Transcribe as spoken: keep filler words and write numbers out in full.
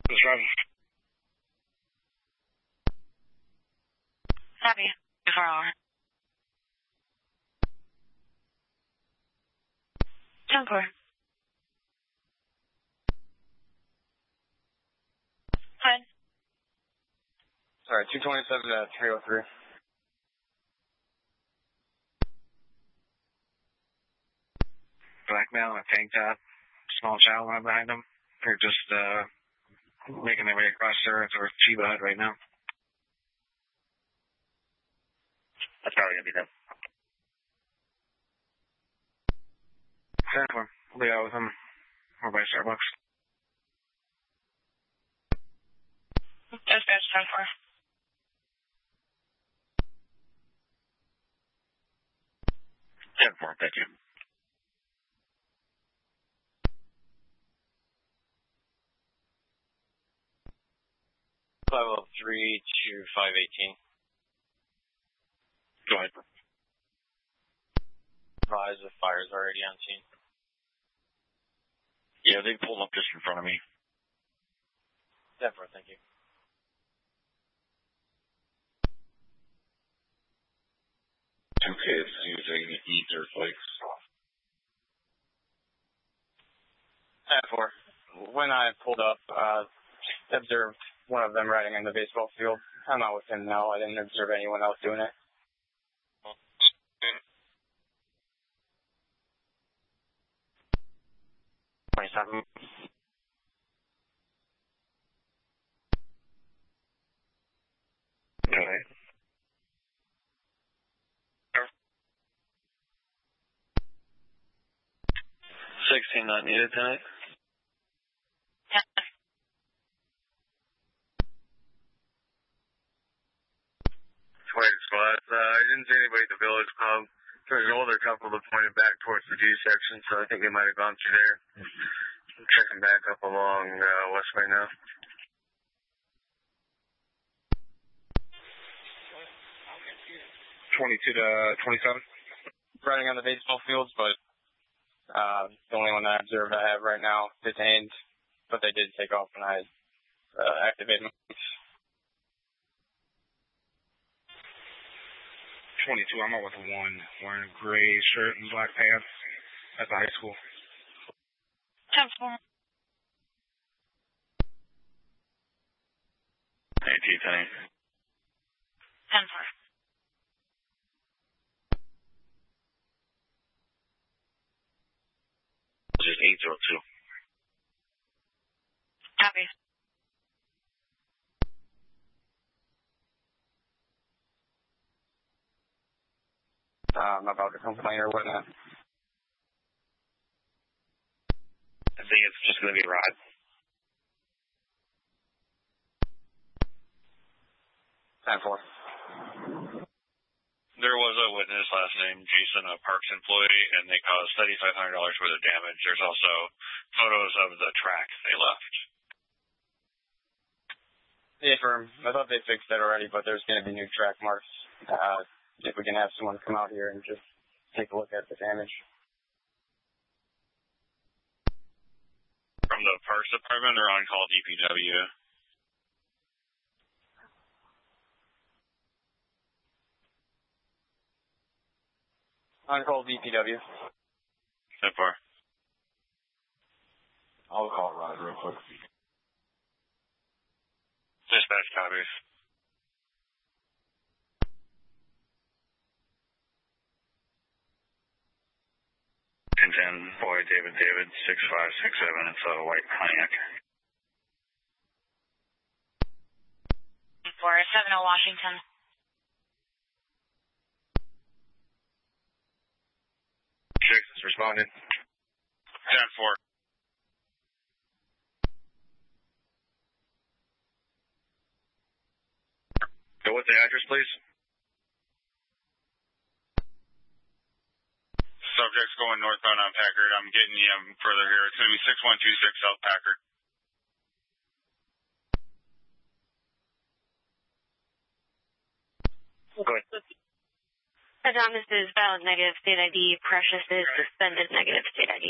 Who's driving? Copy. four hour. ten four. Fine. Sorry, two twenty-seven to three oh three. Black male in a tank top, small child line behind them. They're just uh, making their way across there towards Chiba Hut right now. That's probably going to be them. ten four. We'll be out with them. We're by Starbucks. Dispatch ten four. ten four, thank you. five oh three to five eighteen. Go ahead. Advise the fire's already on scene. Yeah, they pulled up just in front of me. ten four, thank you. Two kids using ether flakes. ten four. When I pulled up, uh, observed one of them riding in the baseball field. I'm not with him now. I didn't observe anyone else doing it. twenty-seven. Okay. sixteen not needed tonight. Yeah. twenty squad. Uh, I didn't see anybody at the Village Club. There was an older couple that pointed back towards the G section, so I think they might have gone through there. I'm checking back up along uh, Westway now. twenty-two to twenty-seven. Riding on the baseball fields, but uh, the only one that I observed I have right now detained, but they did take off when I uh, activated them. twenty-two, I'm out with a one, wearing a gray shirt and black pants at the high school. ten four. eighteen, ten. ten four. Just eight oh two. Copy. Uh, I'm about to complain or whatnot. I think it's just going to be Rod. ten four. There was a witness, last name Jason, a Parks employee, and they caused thirty-five hundred dollars worth of damage. There's also photos of the track they left. Yeah, firm. I thought they fixed that already, but there's going to be new track marks. Uh, if we can have someone come out here and just take a look at the damage. From the Parks Department or on call D P W? On call D P W. So far. I'll call Rod real quick. Dispatch copies. ten ten, boy, David, David, six five six seven, it's a white Pontiac. four seven oh Washington. Six has responded. ten four. So what's the address, please? Subject's going northbound on Packard. I'm getting you um, further here. It's going to be six one two six South Packard. Go ahead. Adonis is valid negative state I D. Precious is suspended negative state I D.